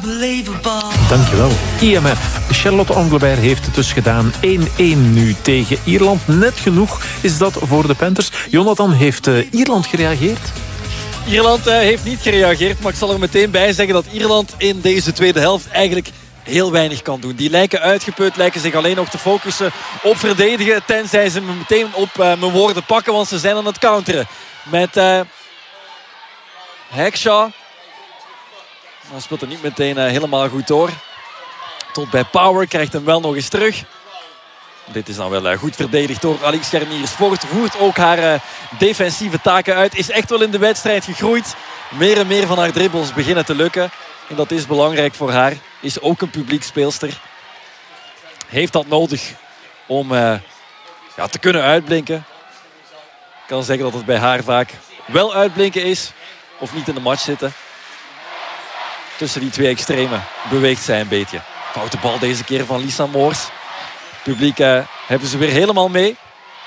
Dankjewel. IMF. Charlotte Anglebert heeft het dus gedaan. 1-1 nu tegen Ierland. Net genoeg is dat voor de Panthers. Jonathan, heeft Ierland gereageerd? Ierland heeft niet gereageerd, maar ik zal er meteen bij zeggen dat Ierland in deze tweede helft eigenlijk heel weinig kan doen. Die lijken uitgeput, lijken zich alleen nog te focussen op verdedigen, tenzij ze me meteen op mijn woorden pakken, want ze zijn aan het counteren. Met Hackshaw. Dan speelt het niet meteen helemaal goed door. Tot bij Power, krijgt hem wel nog eens terug. Dit is dan wel goed verdedigd door Alix Scherniers-Voort. Voert ook haar defensieve taken uit. Is echt wel in de wedstrijd gegroeid. Meer en meer van haar dribbles beginnen te lukken. En dat is belangrijk voor haar. Is ook een publiekspeelster. Heeft dat nodig om te kunnen uitblinken. Ik kan zeggen dat het bij haar vaak wel uitblinken is. Of niet in de match zitten. Tussen die twee extremen beweegt zij een beetje. Foute bal deze keer van Lisa Moors. Publiek hebben ze weer helemaal mee.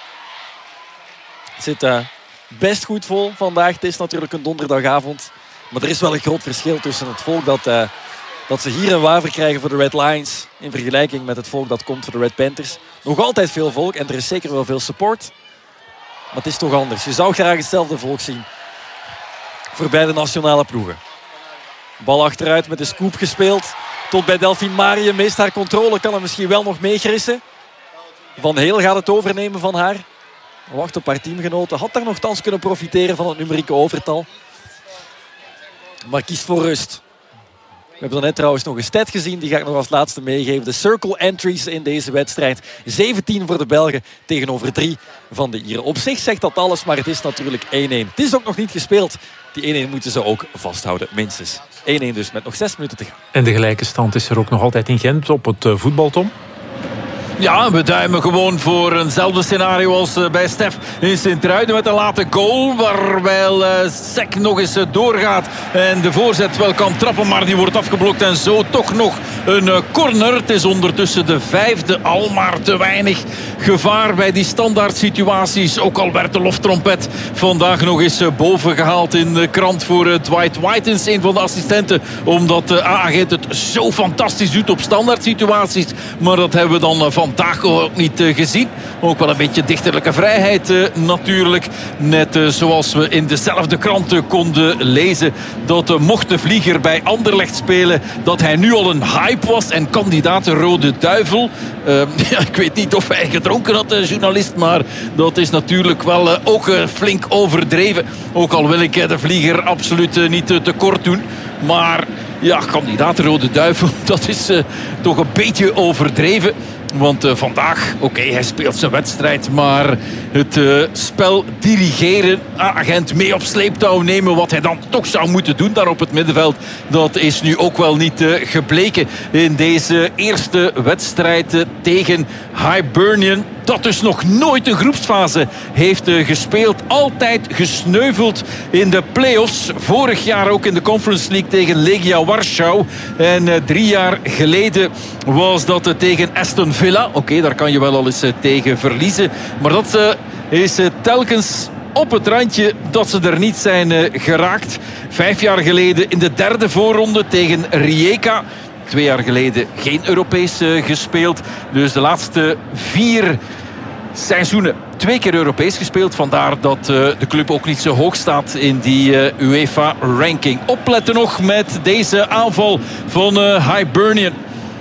Het zit best goed vol vandaag. Het is natuurlijk een donderdagavond. Maar er is wel een groot verschil tussen het volk dat ze hier een waver krijgen voor de Red Lions. In vergelijking met het volk dat komt voor de Red Panthers. Nog altijd veel volk en er is zeker wel veel support. Maar het is toch anders. Je zou graag hetzelfde volk zien. Voor beide nationale ploegen. Bal achteruit met de scoop gespeeld. Tot bij Delphine Marië mist haar controle. Kan hem misschien wel nog meegrissen. Van Heel gaat het overnemen van haar. Wacht op haar teamgenoten. Had daar nogthans kunnen profiteren van het numerieke overtal. Maar kiest voor rust. We hebben net trouwens nog een stat gezien. Die ga ik nog als laatste meegeven. De circle entries in deze wedstrijd. 17 voor de Belgen tegenover 3 van de Ieren. Op zich zegt dat alles, maar het is natuurlijk 1-1. Het is ook nog niet gespeeld. Die 1-1 moeten ze ook vasthouden, minstens. 1-1 dus, met nog 6 minuten te gaan. En de gelijke stand is er ook nog altijd in Gent op het voetbal, Tom? Ja, we duimen gewoon voor eenzelfde scenario als bij Stef in Sint-Truiden met een late goal. Waarbij Sek nog eens doorgaat en de voorzet wel kan trappen, maar die wordt afgeblokt. En zo toch nog een corner. Het is ondertussen de 5e, al maar te weinig gevaar bij die standaard situaties. Ook al werd de loftrompet vandaag nog eens boven gehaald in de krant voor Dwight Whitens, een van de assistenten. Omdat de A-agent het zo fantastisch doet op standaard situaties. Maar dat hebben we dan vandaag ook niet gezien. Ook wel een beetje dichterlijke vrijheid natuurlijk. Net zoals we in dezelfde kranten konden lezen dat mocht de Vlieger bij Anderlecht spelen, dat hij nu al een hype was en kandidaat Rode Duivel. Ik weet niet of hij gedronken had, de journalist, maar dat is natuurlijk wel ook flink overdreven. Ook al wil ik de Vlieger absoluut niet tekort doen. Maar ja, kandidaat Rode Duivel, dat is toch een beetje overdreven. Want vandaag, oké, hij speelt zijn wedstrijd, maar het spel dirigeren, agent mee op sleeptouw nemen, wat hij dan toch zou moeten doen daar op het middenveld, dat is nu ook wel niet gebleken in deze eerste wedstrijd tegen Hibernian. Dat dus nog nooit een groepsfase heeft gespeeld. Altijd gesneuveld in de play-offs. Vorig jaar ook in de Conference League tegen Legia Warschau. En 3 jaar geleden was dat tegen Aston Villa. Oké, daar kan je wel al eens tegen verliezen. Maar dat is telkens op het randje dat ze er niet zijn geraakt. 5 jaar geleden in de 3e voorronde tegen Rijeka. 2 jaar geleden geen Europees gespeeld. Dus de laatste 4 seizoenen 2 keer Europees gespeeld. Vandaar dat de club ook niet zo hoog staat in die UEFA-ranking. Opletten nog met deze aanval van Hibernian.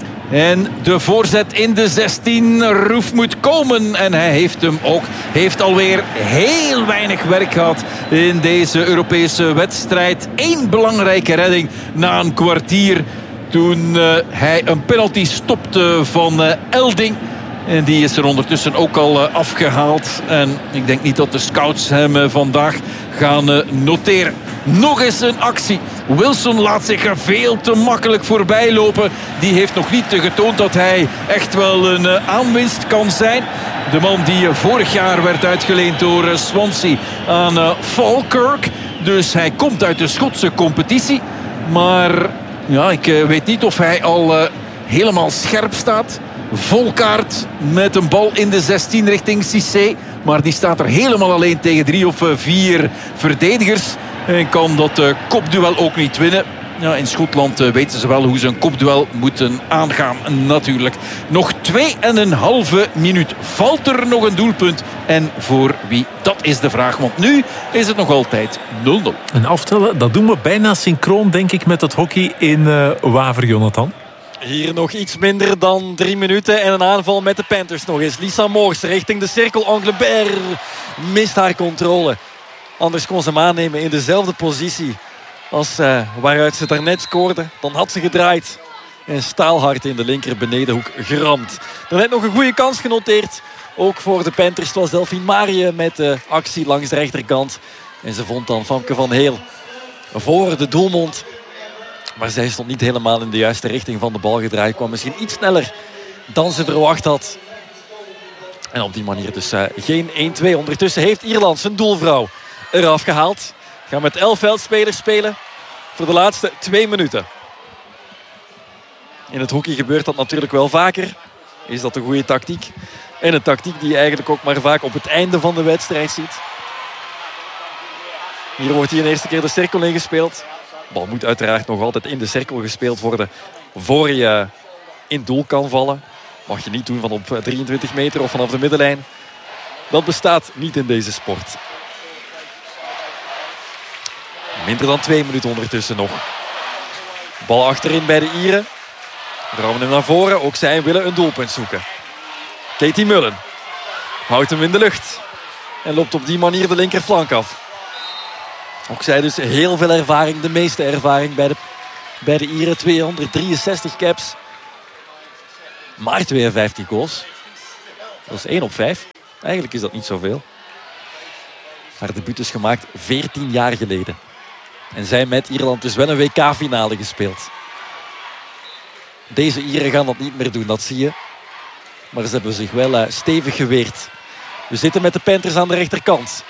En de voorzet in de 16. Roef moet komen. En hij heeft hem ook. Heeft alweer heel weinig werk gehad in deze Europese wedstrijd. 1 belangrijke redding na een kwartier. Toen hij een penalty stopte van Elding. En die is er ondertussen ook al afgehaald. En ik denk niet dat de scouts hem vandaag gaan noteren. Nog eens een actie. Wilson laat zich er veel te makkelijk voorbij lopen. Die heeft nog niet getoond dat hij echt wel een aanwinst kan zijn. De man die vorig jaar werd uitgeleend door Swansea aan Falkirk. Dus hij komt uit de Schotse competitie. Maar ja, ik weet niet of hij al helemaal scherp staat. Volkaart met een bal in de 16 richting Cissé. Maar die staat er helemaal alleen tegen 3 of 4 verdedigers. En kan dat kopduel ook niet winnen. Ja, in Schotland weten ze wel hoe ze een kopduel moeten aangaan natuurlijk. Nog 2,5 minuut. Valt er nog een doelpunt? En voor wie? Dat is de vraag. Want nu is het nog altijd 0-0. En aftellen, dat doen we bijna synchroon, denk ik, met het hockey in Waver, Jonathan. Hier nog iets minder dan 3 minuten. En een aanval met de Panthers nog eens. Lisa Moors richting de cirkel. Anglebert mist haar controle. Anders kon ze hem aannemen in dezelfde positie als waaruit ze daarnet scoorde. Dan had ze gedraaid. En staalhard in de linker benedenhoek geramd. Daarnet nog een goede kans genoteerd. Ook voor de Panthers. Het was Delphine Marië met de actie langs de rechterkant. En ze vond dan Famke van Heel voor de doelmond. Maar zij stond niet helemaal in de juiste richting van de bal gedraaid. Kwam misschien iets sneller dan ze verwacht had. En op die manier dus geen 1-2. Ondertussen heeft Ierland zijn doelvrouw eraf gehaald. Gaan met 11 veldspelers spelen voor de laatste 2 minuten. In het hockey gebeurt dat natuurlijk wel vaker. Is dat een goede tactiek? En een tactiek die je eigenlijk ook maar vaak op het einde van de wedstrijd ziet. Hier wordt hij een eerste keer de cirkel ingespeeld. De bal moet uiteraard nog altijd in de cirkel gespeeld worden voor je in doel kan vallen. Mag je niet doen van op 23 meter of vanaf de middenlijn. Dat bestaat niet in deze sport. Minder dan 2 minuten ondertussen nog. Bal achterin bij de Ieren. Rammen hem naar voren. Ook zij willen een doelpunt zoeken. Katie Mullen houdt hem in de lucht. En loopt op die manier de linkerflank af. Ook zij dus heel veel ervaring. De meeste ervaring bij de Ieren. 263 caps. Maar 52 goals. Dat is 1 op 5. Eigenlijk is dat niet zoveel. Haar debuut is gemaakt 14 jaar geleden. En zij met Ierland dus wel een WK-finale gespeeld. Deze Ieren gaan dat niet meer doen, dat zie je. Maar ze hebben zich wel stevig geweerd. We zitten met de Panthers aan de rechterkant.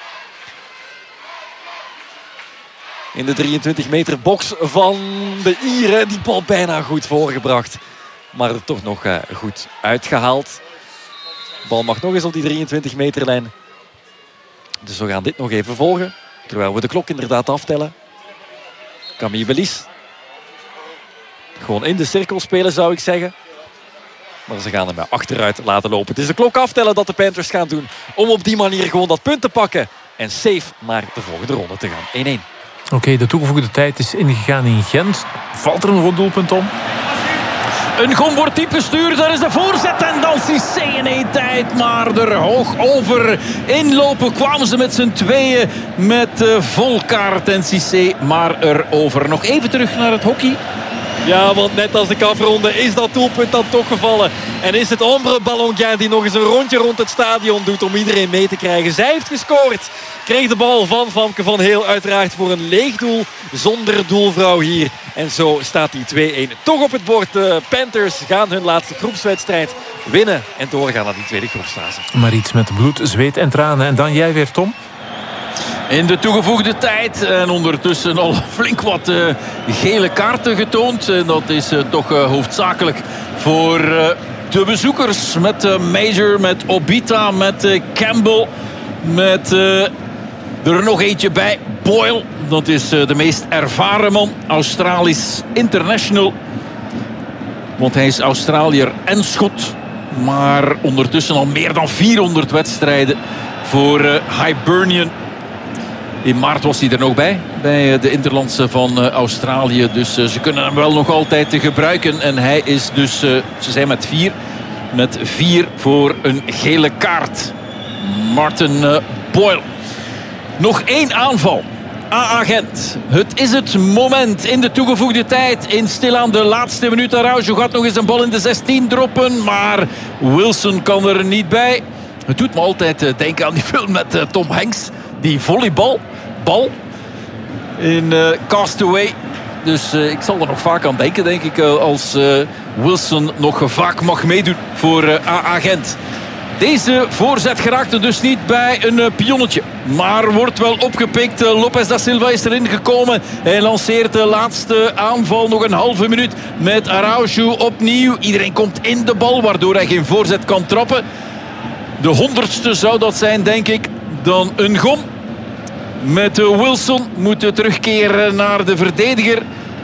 In de 23 meter box van de Ieren. Die bal bijna goed voorgebracht. Maar er toch nog goed uitgehaald. De bal mag nog eens op die 23 meterlijn. Dus we gaan dit nog even volgen. Terwijl we de klok inderdaad aftellen. Camille Belis. Gewoon in de cirkel spelen zou ik zeggen. Maar ze gaan hem achteruit laten lopen. Het is de klok aftellen dat de Panthers gaan doen. Om op die manier gewoon dat punt te pakken. En safe naar de volgende ronde te gaan. 1-1. Oké, de toegevoegde tijd is ingegaan in Gent. Valt er nog een doelpunt om? Een gom wordt diep gestuurd. Daar is de voorzet. En dan Cissé in 1 tijd. Maar er hoog over inlopen kwamen ze met z'n tweeën. Met Volkaert en Cissé. Maar erover. Nog even terug naar het hockey. Ja, want net als ik afronde is dat doelpunt dan toch gevallen. En is het Ombre Ballonguin die nog eens een rondje rond het stadion doet om iedereen mee te krijgen. Zij heeft gescoord. Kreeg de bal van Famke van Heel uiteraard voor een leeg doel. Zonder doelvrouw hier. En zo staat die 2-1 toch op het bord. De Panthers gaan hun laatste groepswedstrijd winnen. En doorgaan naar die tweede groepsfase. Maar iets met bloed, zweet en tranen. En dan jij weer, Tom. In de toegevoegde tijd. En ondertussen al flink wat gele kaarten getoond. En dat is toch hoofdzakelijk voor de bezoekers. Met Major, met Obita, met Campbell. Met er nog eentje bij. Boyle. Dat is de meest ervaren man. Australisch international. Want hij is Australiër en Schot. Maar ondertussen al meer dan 400 wedstrijden voor Hibernian. In maart was hij er nog bij de Interlandse van Australië. Dus ze kunnen hem wel nog altijd gebruiken. En hij is dus, ze zijn met 4 voor een gele kaart. Martin Boyle. Nog 1 aanval. AA Gent. Het is het moment in de toegevoegde tijd. In stilaan de laatste minuut. Araujo gaat nog eens een bal in de 16 droppen. Maar Wilson kan er niet bij. Het doet me altijd denken aan die film met Tom Hanks. Die volleybalbal in Castaway. Dus ik zal er nog vaak aan denken, denk ik. Als Wilson nog vaak mag meedoen voor AA Gent. Deze voorzet geraakte dus niet bij een pionnetje. Maar wordt wel opgepikt. Lopez da Silva is erin gekomen. Hij lanceert de laatste aanval. Nog een halve minuut met Araujo opnieuw. Iedereen komt in de bal, waardoor hij geen voorzet kan trappen. De 100ste zou dat zijn, denk ik. Dan een gom. Met Wilson moet terugkeren naar de verdediger.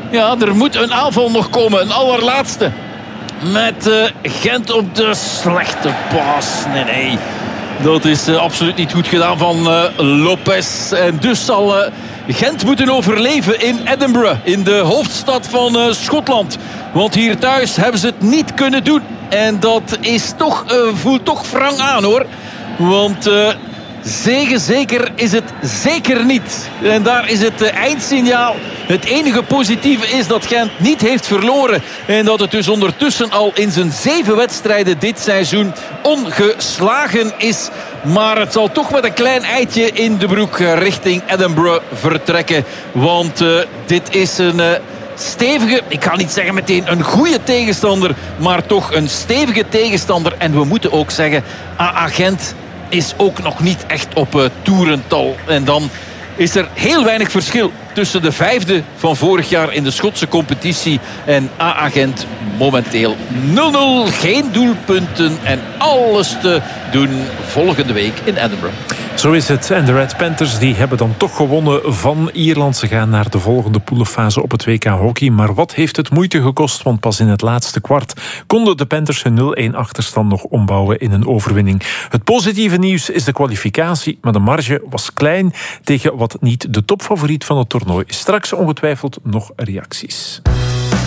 Ja, er moet een aanval nog komen. Een allerlaatste. Met Gent op de slechte paas. Nee. Dat is absoluut niet goed gedaan van Lopez. En dus zal Gent moeten overleven in Edinburgh. In de hoofdstad van Schotland. Want hier thuis hebben ze het niet kunnen doen. En dat is toch, voelt toch wrang aan, hoor. Want zeker is het zeker niet. En daar is het eindsignaal. Het enige positieve is dat Gent niet heeft verloren. En dat het dus ondertussen al in zijn 7 wedstrijden dit seizoen ongeslagen is. Maar het zal toch met een klein eitje in de broek richting Edinburgh vertrekken. Want dit is een stevige, ik ga niet zeggen meteen een goede tegenstander, maar toch een stevige tegenstander. En we moeten ook zeggen, AA Gent is ook nog niet echt op toerental. En dan is er heel weinig verschil tussen de 5e van vorig jaar in de Schotse competitie en AA Gent momenteel 0-0. Geen doelpunten en alles te doen volgende week in Edinburgh. Zo is het. En de Red Panthers die hebben dan toch gewonnen van Ierland. Ze gaan naar de volgende poelenfase op het WK hockey. Maar wat heeft het moeite gekost? Want pas in het laatste kwart konden de Panthers hun 0-1 achterstand nog ombouwen in een overwinning. Het positieve nieuws is de kwalificatie. Maar de marge was klein tegen wat niet de topfavoriet van het toernooi is. Straks ongetwijfeld nog reacties.